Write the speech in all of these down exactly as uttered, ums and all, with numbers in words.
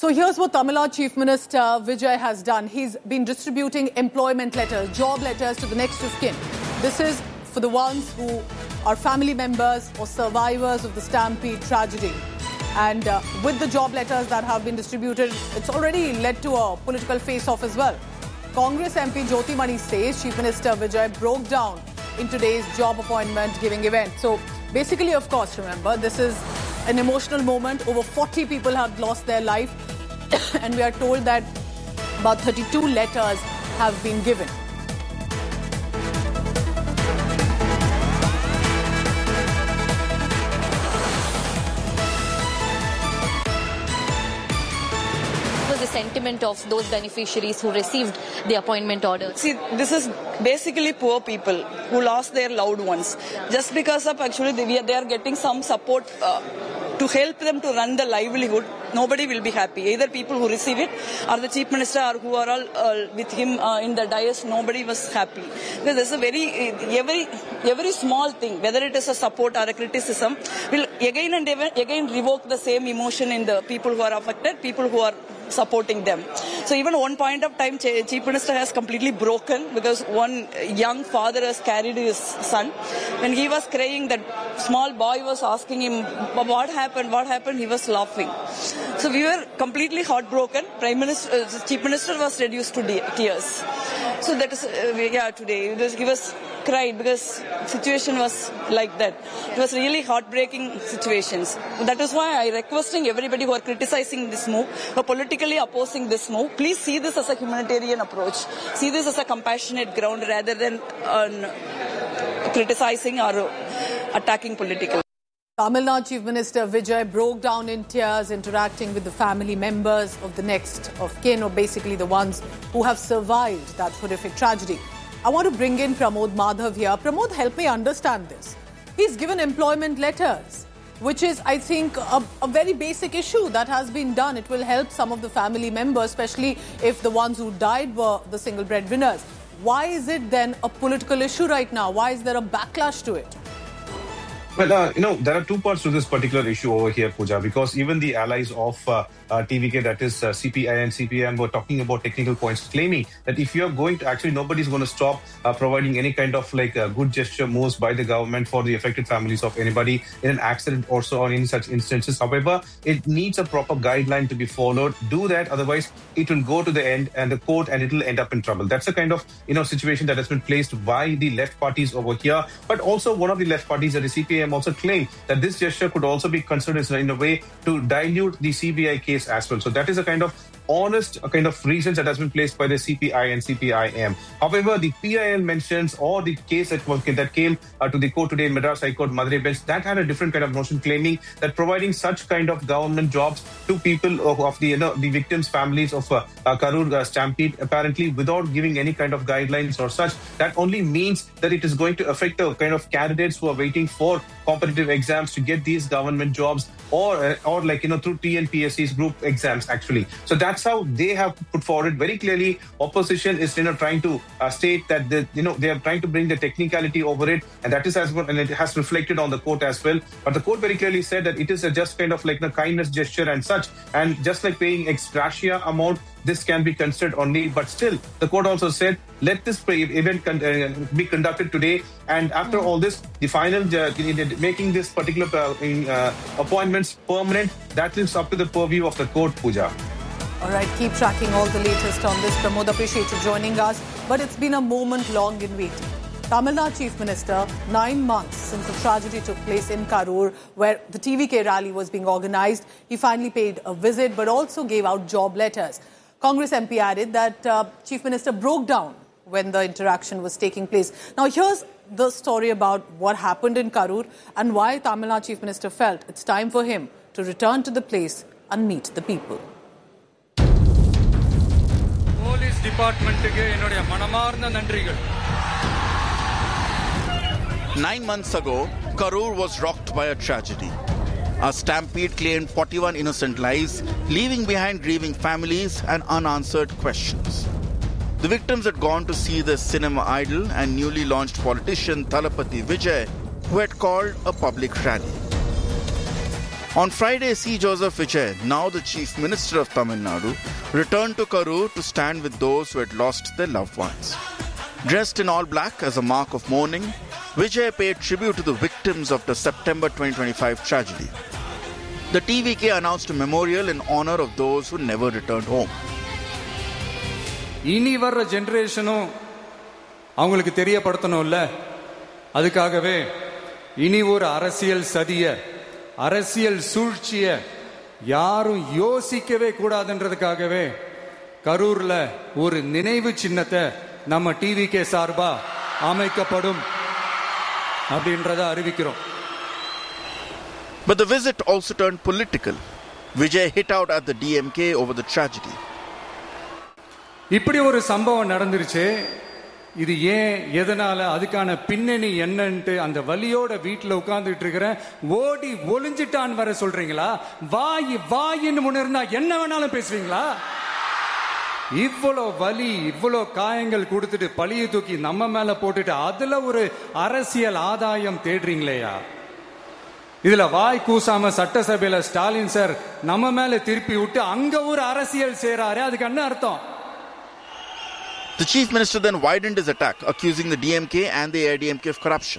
So here's what Tamil Nadu Chief Minister Vijay has done. He's been distributing employment letters, job letters to the next of kin. This is for the ones who are family members or survivors of the Stampede tragedy. And uh, with the job letters that have been distributed, it's already led to a political face-off as well. Congress M P Jyoti Mani says Chief Minister Vijay broke down in today's job appointment giving event. So basically, of course, remember, this is an emotional moment. Over forty people have lost their life and we are told that about thirty-two letters have been given. Was the sentiment of those beneficiaries who received the appointment order? See, this is basically poor people who lost their loved ones. Just because of actually they, they are getting some support uh, to help them to run the livelihood, nobody will be happy. Either people who receive it or the Chief Minister or who are all uh, with him uh, in the dais, nobody was happy. Because there's a very, every, every small thing, whether it is a support or a criticism, will again and again revoke the same emotion in the people who are affected, people who are supporting them. So even one point of time, Chief Minister has completely broken because one young father has carried his son. When he was crying, that small boy was asking him, what happened, what happened? He was laughing. So we were completely heartbroken. Prime Minister, uh, Chief Minister was reduced to tears. So that is, uh, yeah, today he was cried because situation was like that. It was really heartbreaking situations. That is why I requesting everybody who are criticizing this move, who are politically opposing this move, please see this as a humanitarian approach. See this as a compassionate ground rather than uh, criticizing or attacking politically. Tamil Nadu Chief Minister Vijay broke down in tears, interacting with the family members of the next of kin, or basically the ones who have survived that horrific tragedy. I want to bring in Pramod Madhav here. Pramod, help me understand this. He's given employment letters, which is, I think, a, a very basic issue that has been done. It will help some of the family members, especially if the ones who died were the single breadwinners. Why is it then a political issue right now? Why is there a backlash to it? Well, uh, you know, there are two parts to this particular issue over here, Pooja, because even the allies of uh, uh, T V K, that is uh, C P I and C P I M, were talking about technical points, claiming that if you're going to, actually nobody's going to stop uh, providing any kind of like uh, good gesture moves by the government for the affected families of anybody in an accident or so on in such instances. However, it needs a proper guideline to be followed. Do that, otherwise it will go to the end and the court and it will end up in trouble. That's the kind of, you know, situation that has been placed by the left parties over here. But also one of the left parties, that the C P I M, also claimed that this gesture could also be considered in a way to dilute the C B I case as well. So that is a kind of honest a kind of reasons that has been placed by the C P I and C P I M. However, the P I L mentions or the case that, was, that came uh, to the court today in Madras High Court, Madurai bench, that had a different kind of notion, claiming that providing such kind of government jobs to people of, of the, you know, the victims' families of uh, uh, Karur uh, Stampede, apparently without giving any kind of guidelines or such, that only means that it is going to affect the kind of candidates who are waiting for competitive exams to get these government jobs, or uh, or like, you know, through T N P S C's group exams actually. So that's how they have put forward very clearly. Opposition is, you know, trying to uh, state that the, you know, they are trying to bring the technicality over it, and that is as well, and it has reflected on the court as well. But the court very clearly said that it is a just kind of like a kindness gesture and such, and just like paying ex gratia amount, this can be considered only. But still, the court also said, let this event con- uh, be conducted today. And after mm. all this, the final uh, making this particular uh, uh, appointments permanent, that is up to the purview of the court, Pooja. All right, keep tracking all the latest on this. Pramod, appreciate you joining us. But it's been a moment long in waiting. Tamil Nadu Chief Minister, nine months since the tragedy took place in Karur, where the T V K rally was being organised, he finally paid a visit but also gave out job letters. Congress M P added that uh, Chief Minister broke down when the interaction was taking place. Now, here's the story about what happened in Karur and why Tamil Nadu Chief Minister felt it's time for him to return to the place and meet the people. Police Department Nine months ago, Karur was rocked by a tragedy. A stampede claimed forty-one innocent lives, leaving behind grieving families and unanswered questions. The victims had gone to see the cinema idol and newly launched politician Thalapathy Vijay, who had called a public rally. On Friday, C. Joseph Vijay, now the Chief Minister of Tamil Nadu, returned to Karur to stand with those who had lost their loved ones. Dressed in all black as a mark of mourning, Vijay paid tribute to the victims of the September twenty twenty-five tragedy. The T V K announced a memorial in honor of those who never returned home. இனி வர்ற ஜெனரேஷனும் அவங்களுக்கு தெரியப்படுத்தணும்ல, அதுக்காகவே இனி ஒரு அரசியல் சதிய அரசியல் சூழ்ச்சிய யாரும் யோசிக்கவே கூடாதுன்றதுக்காகவே கரூர்ல ஒரு நினைவு சின்னத்தை நம்ம டிவிகே சார்பா அமைக்கப்படும் அப்படின்றத அறிவிக்கிறோம். But the visit also turned political. Vijay hit out at the D M K over the tragedy. இப்படி ஒரு சம்பவம் நடந்துருச்சு, இது ஏன் எதனால அதுக்கான பின்னணி என்னன்ட்டு அந்த வலியோட வீட்டில் உட்கார்ந்துட்டு இருக்கிற ஓடி ஒளிஞ்சிட்டான் வர சொல்றீங்களா? வாய் வாயின்னு முன்னிருந்தா என்ன வேணாலும் பேசுவீங்களா? இவ்வளோ வலி இவ்வளோ காயங்கள் கொடுத்துட்டு பழிய தூக்கி நம்ம மேல போட்டுட்டு அதுல ஒரு அரசியல் ஆதாயம் தேடுறீங்களேயா? இதுல வாய் கூசாம சட்டசபையில ஸ்டாலின் சார் நம்ம மேல திருப்பி விட்டு அங்க ஒரு அரசியல் செய்றாரு, அதுக்கு என்ன அர்த்தம்? The Chief Minister then widened his attack, accusing the D M K and the A I A D M K of corruption.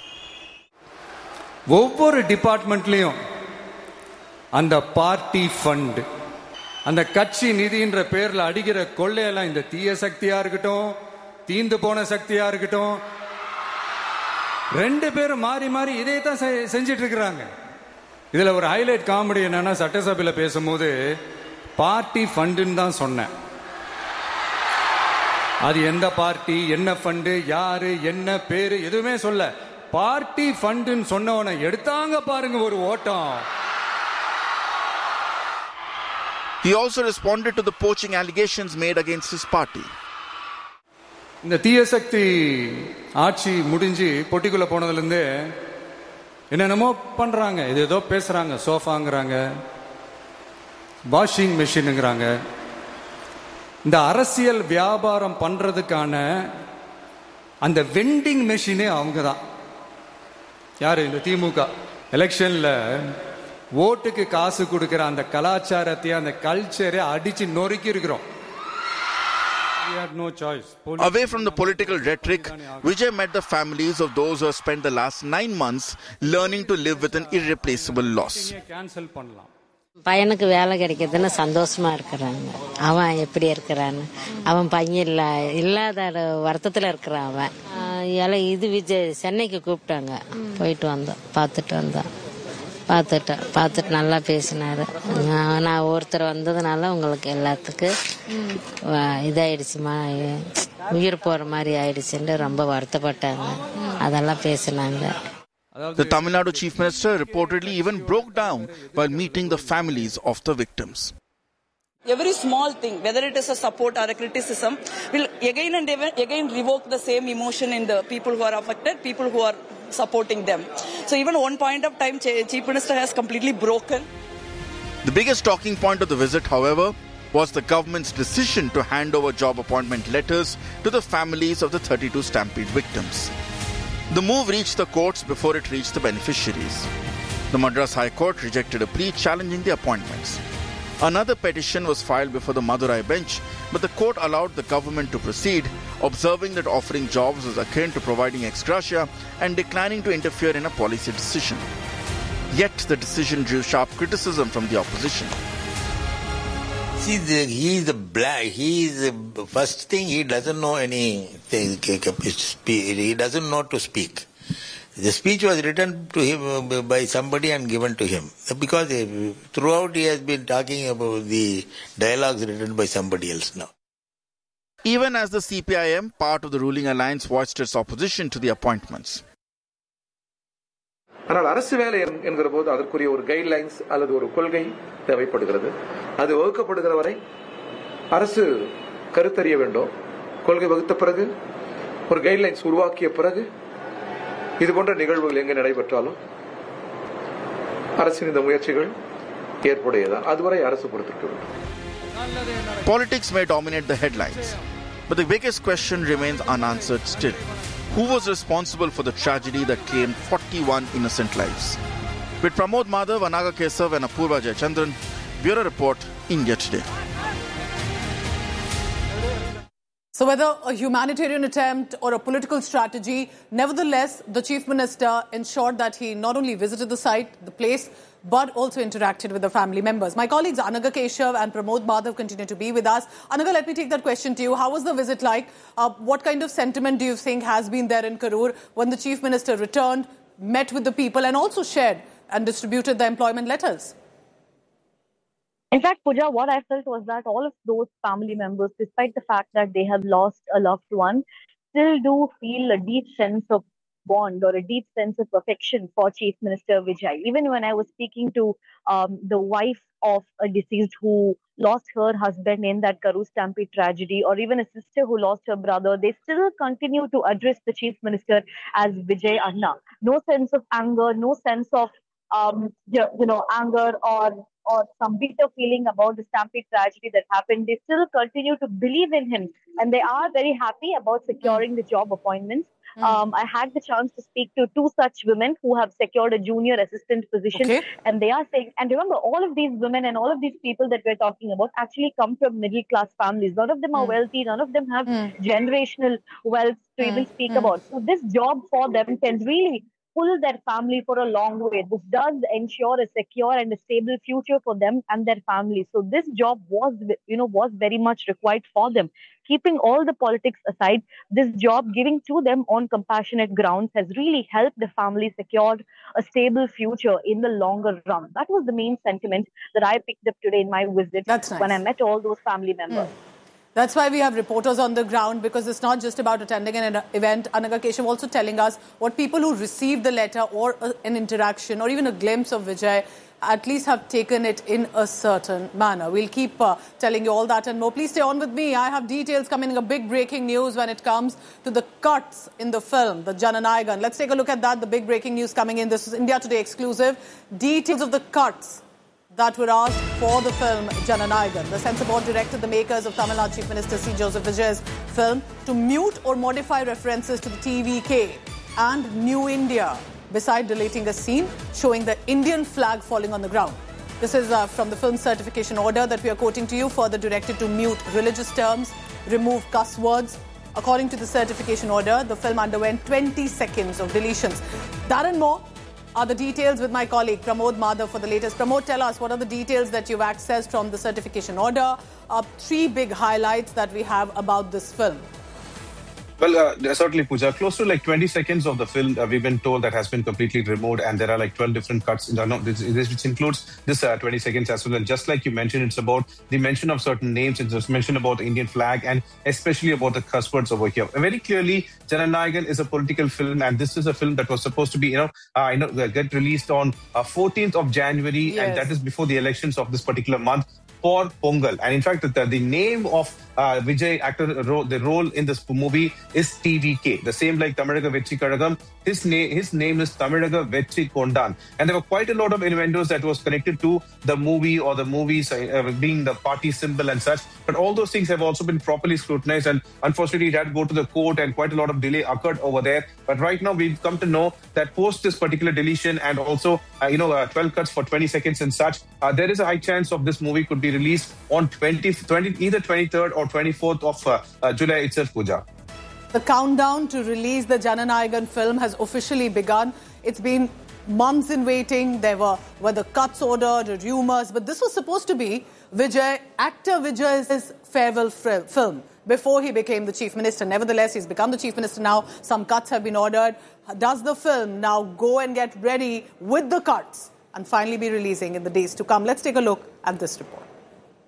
ஒவ்வொரு டிபார்ட்மெண்ட்லயும் அந்த பார்ட்டி ஃபண்ட், அந்த கட்சி நிதின்ற பேர்ல அடிக்கிற கொள்ளையெல்லாம் இந்த தீய சக்தியா இருக்கட்டும், தீந்து போன சக்தியா இருக்கட்டும், ரெண்டு பேரும் மாறி மாறி இதே தான் செஞ்சிட்டு இருக்கிறாங்க. இதுல ஒரு ஹைலைட் காமெடி என்னன்னா, சட்டசபையில பேசும்போது பார்ட்டி ஃபண்டுன்னு தான் சொன்னேன். அது எந்த பார்ட்டி, என்ன ஃபண்டு, யாரு, என்ன பேரு எதுவுமே சொல்ல. பார்ட்டி ஃபண்டுன்னு சொன்னவனை எடுத்தாங்க பாருங்க ஒரு ஓட்டம். He also responded to the poaching allegations made against his party. இந்த தீயசக்தி ஆட்சி முடிஞ்சு பொட்டிக்குள்ள போனதுல இருந்து என்னென்னமோ பண்றாங்க, இது ஏதோ பேசுறாங்க, சோஃபாங்கிறாங்க, வாஷிங் மெஷினுங்கிறாங்க. இந்த அரசியல் வியாபாரம் பண்றதுக்கான அந்த வெண்டிங் மெஷினே அவங்க தான். யாரு? இந்த திமுக. எலெக்ஷன்ல ஓட்டுக்கு காசு கொடுக்கிற அந்த கலாச்சாரத்தை, அந்த கல்ச்சரை அடிச்சு நொறுக்கி இருக்கிறோம். No choice. Away from the political rhetoric, Vijay met the families of those who have spent the last nine months learning to live with an irreplaceable loss. பையனுக்கு வேலை கிடைக்கிறதுன்னு சந்தோஷமா இருக்கிறாங்க. அவன் எப்படி இருக்கிறான்னு, அவன் பையன் இல்ல இல்லாத வருத்தத்துல இருக்கிறான் அவன். எல்லாம் இது விஜய் சென்னைக்கு கூப்பிட்டாங்க, போயிட்டு வந்தோம், பார்த்துட்டு வந்தோம், பார்த்துட்டேன் பார்த்துட்டு நல்லா பேசினாரு. நான் ஒருத்தர் வந்ததுனால உங்களுக்கு எல்லாத்துக்கும் இதாயிடுச்சுமா, உயிர் போற மாதிரி ஆயிடுச்சுன்னு ரொம்ப வருத்தப்பட்டாங்க. அதெல்லாம் பேசினாங்க. The Tamil Nadu Chief Minister reportedly even broke down while meeting the families of the victims. Every small thing, whether it is a support or a criticism, will again and again revoke the same emotion in the people who are affected, people who are supporting them. So even one point of time, Chief Minister has completely broken. The biggest talking point of the visit, however, was the government's decision to hand over job appointment letters to the families of the thirty-two Stampede victims. The move reached the courts before it reached the beneficiaries. The Madras High Court rejected a plea challenging the appointments. Another petition was filed before the Madurai bench, but the court allowed the government to proceed, observing that offering jobs was akin to providing ex gratia and declining to interfere in a policy decision. Yet the decision drew sharp criticism from the opposition. See, the, he is the black. He is the first thing. He doesn't know anything. He doesn't know to speak. The speech was written to him by somebody and given to him, because throughout he has been talking about the dialogues written by somebody else now. Even as the C P I M, part of the ruling alliance, voiced its opposition to the appointments. ஆனால் அரசு வேலை என்கிற போது அதற்குரிய ஒரு guidelines அல்லது ஒரு கொள்கை தேவைப்படுகிறது. அது வகுக்கப்படுகிற வரை அரசு கருத்தறிய வேண்டும். கொள்கை வகுத்த பிறகு, ஒரு கைட்லைன்ஸ் உருவாக்கிய பிறகு, இது போன்ற நிகழ்வுகள் எங்கே நடைபெற்றாலும் அரசின் இந்த முயற்சிகள் ஏற்புடையதான். அதுவரை அரசு பொறுத்திருக்க வேண்டும். Politics may dominate the headlines, but the biggest question remains unanswered still. Who was responsible for the tragedy that claimed forty-one innocent lives? With Pramod Madhav, Anaga Kesav and Apurva Jayachandran, Bureau Report, India Today. So whether a humanitarian attempt or a political strategy, nevertheless, the Chief Minister ensured that he not only visited the site, the place, but also interacted with the family members. My colleagues Anaga Keshav and Pramod Madhav continue to be with us. Anaga, let me take that question to you. How was the visit like? Uh, what kind of sentiment do you think has been there in Karur when the Chief Minister returned, met with the people and also shared and distributed the employment letters? In fact, Pooja, what I felt was that all of those family members, despite the fact that they have lost a loved one, still do feel a deep sense of bond or a deep sense of affection for Chief Minister Vijay. Even when I was speaking to um, the wife of a deceased who lost her husband in that Karur Stampede tragedy, or even a sister who lost her brother, they still continue to address the Chief Minister as Vijay Anna. No sense of anger, no sense of um, you know, anger or or some bitter feeling about the Stampede tragedy that happened. They still continue to believe in him, and they are very happy about securing the job appointments. Mm. Um, I had the chance to speak to two such women who have secured a junior assistant position, okay. and they are saying, and remember, all of these women and all of these people that we're talking about actually come from middle class families. None of them are mm. wealthy, none of them have mm. generational wealth to mm. even speak mm. about. So this job for them can really pull their family for a long way. This does ensure a secure and a stable future for them and their families. So this job was, you know, was very much required for them. Keeping all the politics aside, this job giving to them on compassionate grounds has really helped the family secure a stable future in the longer run. That was the main sentiment that I picked up today in my visit. That's nice. When I met all those family members. Mm. That's why we have reporters on the ground, because it's not just about attending an event. Anaga Keshav also telling us what people who received the letter or a, an interaction or even a glimpse of Vijay at least have taken it in a certain manner. We'll keep uh, telling you all that and more. Please stay on with me. I have details coming, a big breaking news when it comes to the cuts in the film, the Jananayagan. Let's take a look at that, the big breaking news coming in. This is India Today exclusive. Details of the cuts that were asked for the film Jananayagan. The Censor Board directed the makers of Tamil Nadu Chief Minister C. Joseph Vijay's film to mute or modify references to the T V K and New India, beside deleting a scene showing the Indian flag falling on the ground. This is uh, from the film certification order that we are quoting to you, further directed to mute religious terms, remove cuss words. According to the certification order, the film underwent twenty seconds of deletions. That and more are the details with my colleague Pramod Madhav for the latest. Pramod, tell us what are the details that you've accessed from the certification order. Uh, three big highlights that we have about this film. Well, uh, certainly, Pooja. Close to like twenty seconds of the film, uh, we've been told that has been completely removed, and there are like twelve different cuts, in the, no, this, this, which includes this uh, twenty seconds as well. And just like you mentioned, it's about the mention of certain names, it's just mention about the Indian flag, and especially about the cuss words over here. And very clearly, Jananayagan is a political film, and this is a film that was supposed to be, you know, uh, you know, get released on uh, fourteenth of January, yes. and that is before the elections of this particular month for Pongal. And in fact, the, the name of uh, Vijay, actor, the role in this movie is T V K. The same like Tamizhaga Vetri Kazhagam. His name, his name is Tamizhaga Vetri Kondan. And there were quite a lot of innuendos that was connected to the movie or the movies uh, being the party symbol and such. But all those things have also been properly scrutinized, and unfortunately it had to go to the court, and quite a lot of delay occurred over there. But right now we've come to know that post this particular deletion and also uh, you know uh, twelve cuts for twenty seconds and such, uh, there is a high chance of this movie could be released on twenty, twenty either twenty-third or twenty-fourth of uh, uh, July itself, Pooja. The countdown to release the Jananayagan film has officially begun. It's been months in waiting. There were, were the cuts ordered, rumors, but this was supposed to be Vijay, actor Vijay's farewell film before he became the Chief Minister. Nevertheless, he's become the Chief Minister now. Some cuts have been ordered. Does the film now go and get ready with the cuts and finally be releasing in the days to come? Let's take a look at this report.